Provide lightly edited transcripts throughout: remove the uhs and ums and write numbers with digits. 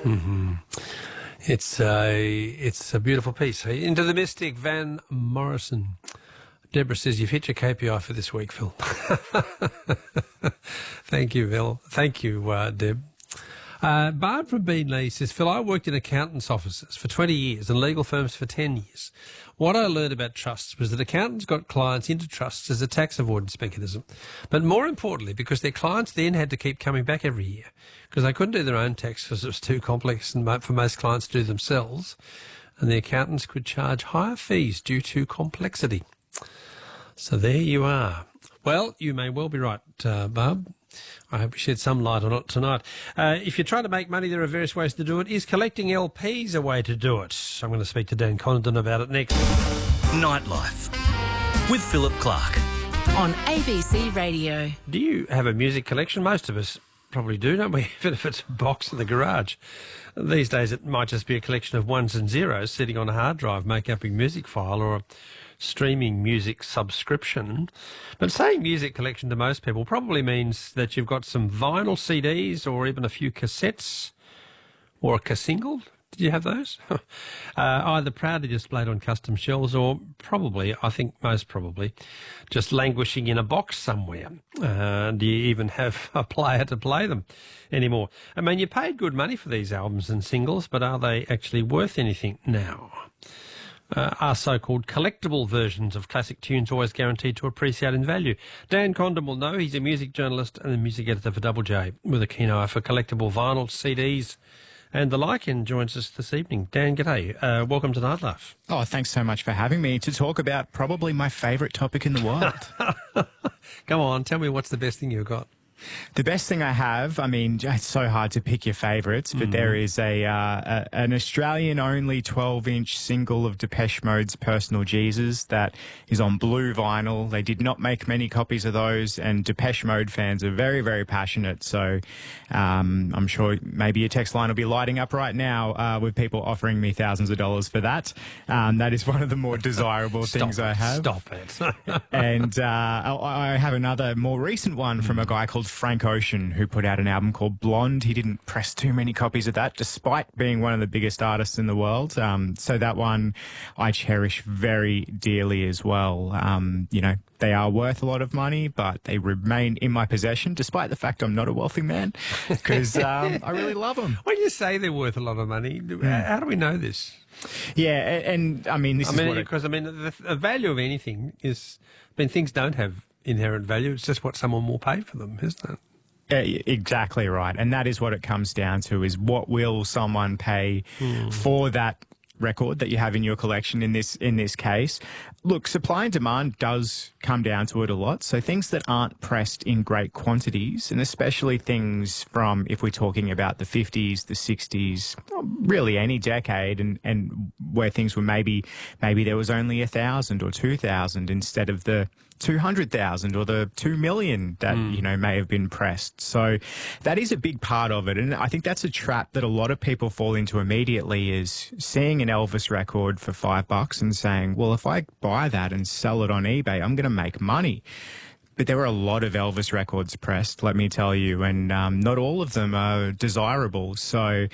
It's a beautiful piece. Into the Mystic, Van Morrison. Deborah says you've hit your KPI for this week, Phil. Thank you, Phil. Thank you, Deb. Barb from Beanley says, Phil, I worked in accountants' offices for 20 years and legal firms for 10 years. What I learned about trusts was that accountants got clients into trusts as a tax avoidance mechanism, but more importantly, because their clients then had to keep coming back every year because they couldn't do their own tax because it was too complex and for most clients to do themselves, and the accountants could charge higher fees due to complexity. So there you are. Well, you may well be right, Barb. I hope we shed some light on it tonight. If you're trying to make money, there are various ways to do it. Is collecting LPs a way to do it? I'm going to speak to Dan Condon about it next. Nightlife with Philip Clark on ABC Radio. Do you have a music collection? Most of us probably do, don't we? Even if it's a box in the garage. These days it might just be a collection of ones and zeros sitting on a hard drive, making up a music file or a streaming music subscription. But saying music collection to most people probably means that you've got some vinyl CDs or even a few cassettes or a single. Did you have those? Either proudly displayed on custom shelves or probably, I think most probably, just languishing in a box somewhere. Do you even have a player to play them anymore? I mean, you paid good money for these albums and singles, but are they actually worth anything now? Are so-called collectible versions of classic tunes always guaranteed to appreciate in value? Dan Condon will know. He's a music journalist and a music editor for Double J with a keen eye for collectible vinyl, CDs and the like, and joins us this evening. Dan, g'day. Welcome to Nightlife. Oh, thanks so much for having me to talk about probably my favourite topic in the world. Come on, tell me what's the best thing you've got. The best thing I have, I mean, it's so hard to pick your favourites, but there is an Australian-only 12-inch single of Depeche Mode's Personal Jesus that is on blue vinyl. They did not make many copies of those, and Depeche Mode fans are very, very passionate. So I'm sure maybe your text line will be lighting up right now with people offering me thousands of dollars for that. That is one of the more desirable things I have. Stop it. And I have another more recent one from a guy called Frank Ocean, who put out an album called Blonde. He didn't press too many copies of that, despite being one of the biggest artists in the world. So that one I cherish very dearly as well. You know, they are worth a lot of money, but they remain in my possession, despite the fact I'm not a wealthy man, because I really love them. When you say they're worth a lot of money, how do we know this? Yeah, and I mean, the value of anything is, things don't have inherent value. It's just what someone will pay for them, isn't it? Exactly right. And that is what it comes down to, is what will someone pay for that record that you have in your collection in this case. Look, supply and demand does come down to it a lot. So things that aren't pressed in great quantities, and especially things from, if we're talking about the 50s, the 60s, really any decade, and where things were maybe there was only 1,000 or 2,000 instead of the 200,000 or the 2 million that, may have been pressed. So that is a big part of it. And I think that's a trap that a lot of people fall into immediately, is seeing an Elvis record for $5 and saying, well, if I buy that and sell it on eBay, I'm going to make money. But there were a lot of Elvis records pressed, let me tell you, and not all of them are desirable. So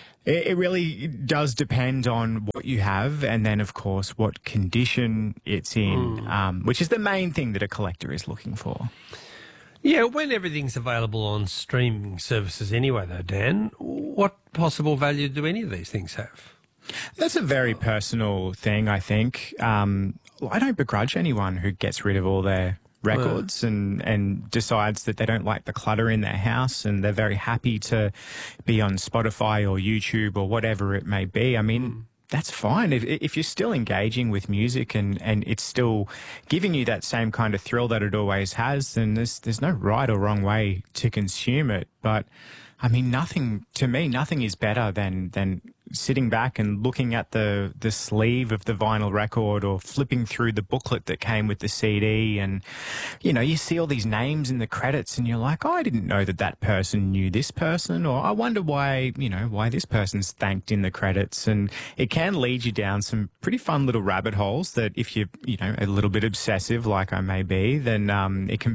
it really does depend on what you have, and then, of course, what condition it's in, which is the main thing that a collector is looking for. Yeah, when everything's available on streaming services anyway, though, Dan, what possible value do any of these things have? That's a very personal thing, I think. I don't begrudge anyone who gets rid of all their records and decides that they don't like the clutter in their house, and they're very happy to be on Spotify or YouTube or whatever it may be. I mean, that's fine. If you're still engaging with music and it's still giving you that same kind of thrill that it always has, then there's no right or wrong way to consume it. But I mean, nothing is better than sitting back and looking at the sleeve of the vinyl record, or flipping through the booklet that came with the CD, and you see all these names in the credits and you're like, oh, I didn't know that person knew this person, or I wonder why this person's thanked in the credits. And it can lead you down some pretty fun little rabbit holes that, if you're a little bit obsessive like I may be, then it can be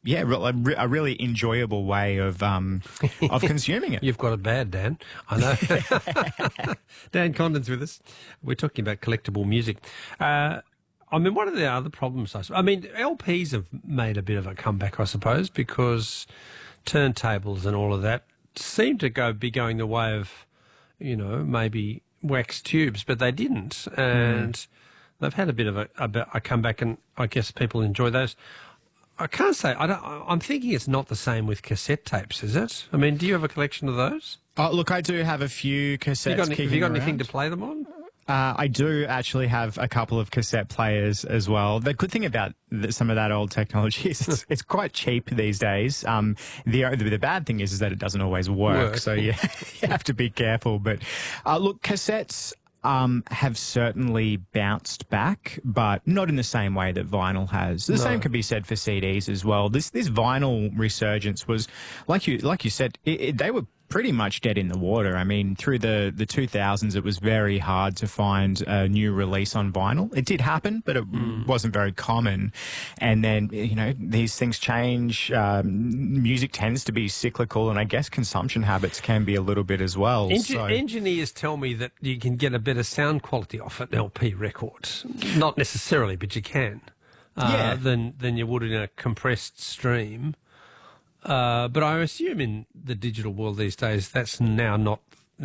a really enjoyable way of consuming it. You've got it bad, Dan. I know. Dan Condon's with us. We're talking about collectible music. I mean, one of the other problems, LPs have made a bit of a comeback, I suppose, because turntables and all of that seem to be going the way of, maybe wax tubes, but they didn't. And they've had a bit of a comeback, and I guess people enjoy those. I can't say. I'm thinking it's not the same with cassette tapes, is it? I mean, do you have a collection of those? Look, I do have a few cassettes. Have you got anything to play them on? I do actually have a couple of cassette players as well. The good thing about some of that old technology is it's quite cheap these days. The bad thing is that it doesn't always work. So you have to be careful. But look, cassettes have certainly bounced back, but not in the same way that vinyl has. The same could be said for CDs as well. This vinyl resurgence was, like you said, they were pretty much dead in the water. I mean, through the 2000s, it was very hard to find a new release on vinyl. It did happen, but it wasn't very common. And then, these things change. Music tends to be cyclical, and I guess consumption habits can be a little bit as well. Engineers tell me that you can get a better sound quality off an LP record. Not necessarily, but you can. Than you would in a compressed stream. But I assume in the digital world these days, that's not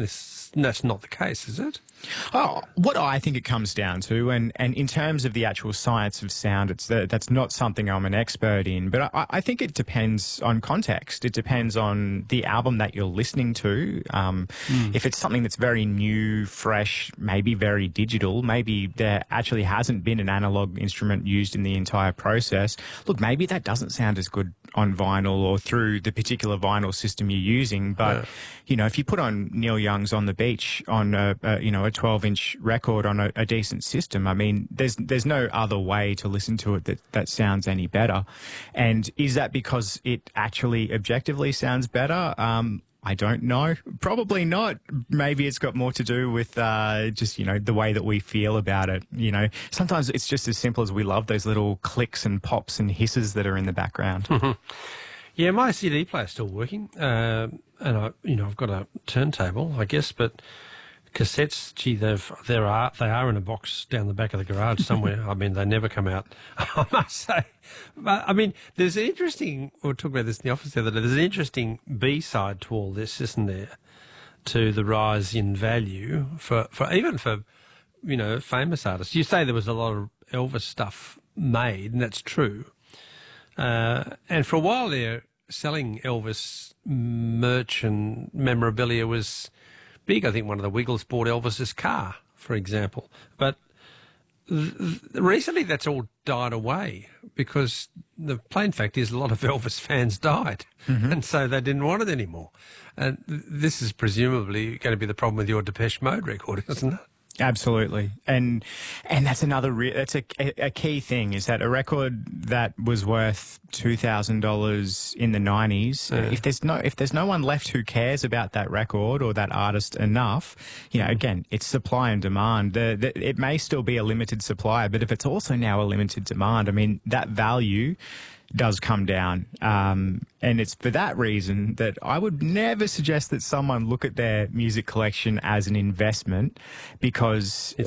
the case, is it? Oh, what I think it comes down to, and in terms of the actual science of sound, that's not something I'm an expert in, but I think it depends on context. It depends on the album that you're listening to. If it's something that's very new, fresh, maybe very digital, maybe there actually hasn't been an analog instrument used in the entire process. Look, maybe that doesn't sound as good on vinyl or through the particular vinyl system you're using. But, if you put on Neil Young's On the Beach on a 12-inch record on a decent system, I mean, there's no other way to listen to it that sounds any better. And is that because it actually objectively sounds better? I don't know. Probably not. Maybe it's got more to do with just, the way that we feel about it. Sometimes it's just as simple as we love those little clicks and pops and hisses that are in the background. Yeah, my CD player's still working. And I've got a turntable, I guess, but cassettes, gee, they are in a box down the back of the garage somewhere. I mean, they never come out, I must say. But, I mean, there's an interesting, we were talking about this in the office the other day, there's an interesting B-side to all this, isn't there? To the rise in value for famous artists. You say there was a lot of Elvis stuff made, and that's true. And for a while there, selling Elvis merch and memorabilia was big. I think one of the Wiggles bought Elvis's car, for example. But recently that's all died away because the plain fact is a lot of Elvis fans died and so they didn't want it anymore. And this is presumably going to be the problem with your Depeche Mode record, isn't it? Absolutely, and that's that's a key thing, is that a record that was worth $2,000 in the 90s, if there's no one left who cares about that record or that artist enough, again, it's supply and demand. It may still be a limited supply, but if it's also now a limited demand, I mean, that value does come down. And it's for that reason that I would never suggest that someone look at their music collection as an investment, because